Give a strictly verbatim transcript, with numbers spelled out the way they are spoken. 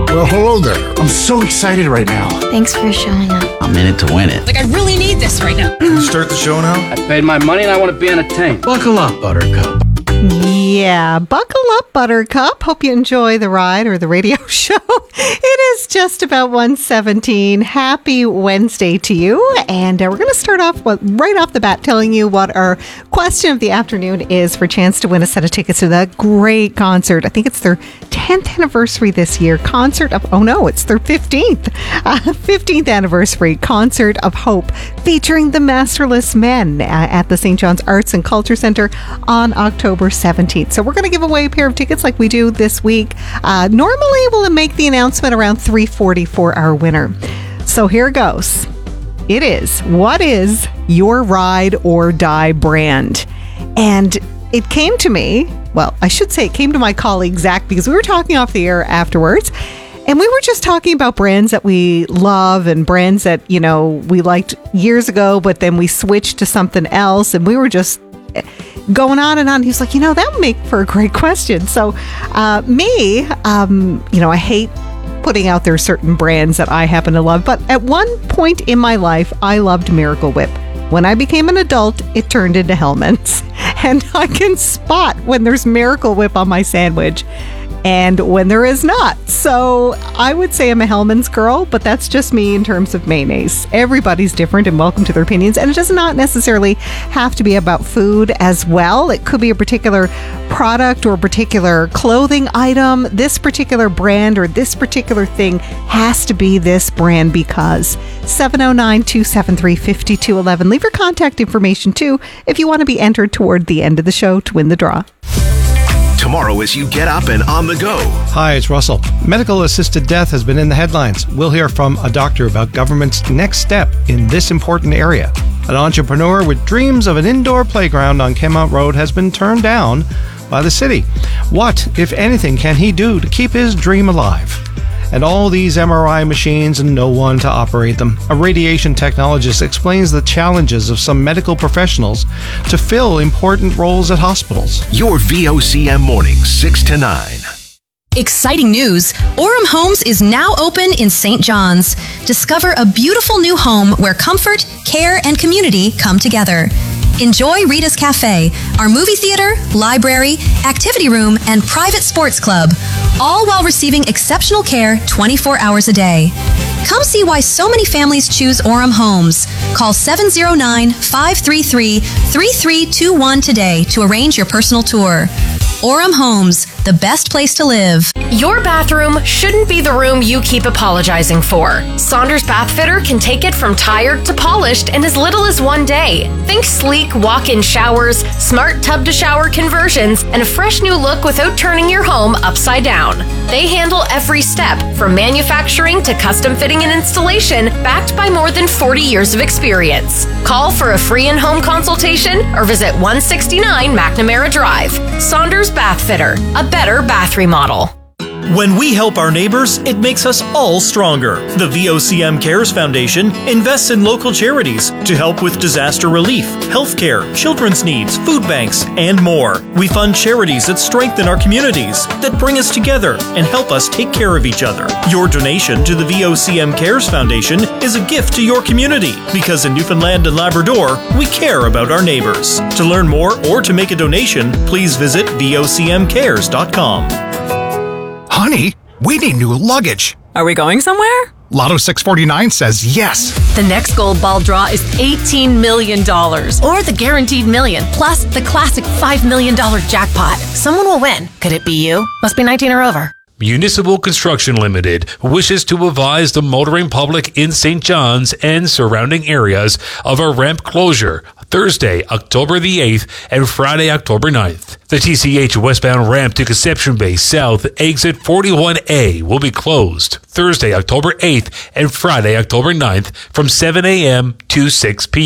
Well, hello there. I'm so excited right now. Thanks for showing up. I'm in it to win it. Like, I really need this right now. Start the show now? I paid my money and I want to be on a tank. Buckle up, Buttercup. Yeah, buckle up, Buttercup. Hope you enjoy the ride or the radio show. It is just about one seventeen. Happy Wednesday to you. And uh, we're going to start off with, right off the bat telling you what our question of the afternoon is for a chance to win a set of tickets to that great concert. I think it's their tenth anniversary this year. Concert of, oh no, it's their fifteenth. Uh, fifteenth anniversary Concert of Hope featuring the Masterless Men uh, at the Saint John's Arts and Culture Center on October seventeenth. So we're going to give away a pair of tickets like we do this week. Uh, normally we'll make the announcement around three forty for our winner. So here goes. It is, what is your ride or die brand? And it came to me, well, I should say it came to my colleague Zach, because we were talking off the air afterwards. And we were just talking about brands that we love and brands that, you know, we liked years ago, but then we switched to something else. And we were just going on and on. He was like, you know, that would make for a great question. So uh, me, um, you know, I hate putting out there certain brands that I happen to love. But at one point in my life, I loved Miracle Whip. When I became an adult, it turned into Hellmann's. And I can spot when there's Miracle Whip on my sandwich and when there is not. So I would say I'm a Hellmann's girl, but that's just me in terms of mayonnaise. Everybody's different and welcome to their opinions. And it does not necessarily have to be about food as well. It could be a particular product or a particular clothing item. This particular brand or this particular thing has to be this brand because. seven oh nine, two seven three, five two one one. Leave your contact information too if you want to be entered toward the end of the show to win the draw. Tomorrow as you get up and on the go. Hi, it's Russell. Medical assisted death has been in the headlines. We'll hear from a doctor about government's next step in this important area. An entrepreneur with dreams of an indoor playground on Kenmount Road has been turned down by the city. What, if anything, can he do to keep his dream alive? And all these M R I machines and no one to operate them. A radiation technologist explains the challenges of some medical professionals to fill important roles at hospitals. Your V O C M mornings, six to nine. Exciting news! Orem Homes is now open in Saint John's. Discover a beautiful new home where comfort, care, and community come together. Enjoy Rita's Cafe, our movie theater, library, activity room, and private sports club, all while receiving exceptional care twenty-four hours a day. Come see why so many families choose Orem Homes. Call seven oh nine, five three three, three three two one today to arrange your personal tour. Orem Homes, the best place to live. Your bathroom shouldn't be the room you keep apologizing for. Saunders Bath Fitter can take it from tired to polished in as little as one day. Think sleek walk-in showers, smart tub-to-shower conversions, and a fresh new look without turning your home upside down. They handle every step, from manufacturing to custom fitting and installation, backed by more than forty years of experience. Call for a free in-home consultation or visit one sixty-nine McNamara Drive. Saunders Bath Fitter, a better bath remodel. When we help our neighbors, it makes us all stronger. The V O C M Cares Foundation invests in local charities to help with disaster relief, healthcare, children's needs, food banks, and more. We fund charities that strengthen our communities, that bring us together and help us take care of each other. Your donation to the V O C M Cares Foundation is a gift to your community, because in Newfoundland and Labrador, we care about our neighbors. To learn more or to make a donation, please visit V O C M cares dot com. Honey, we need new luggage. Are we going somewhere? Lotto six forty-nine says yes. The next gold ball draw is eighteen million dollars. Or the guaranteed million, plus the classic five million dollars jackpot. Someone will win. Could it be you? Must be nineteen or over. Municipal Construction Limited wishes to advise the motoring public in Saint John's and surrounding areas of a ramp closure Thursday, October the eighth and Friday, October ninth. The T C H westbound ramp to Conception Bay South, exit forty-one A, will be closed Thursday, October eighth and Friday, October ninth from seven a.m. to six p.m.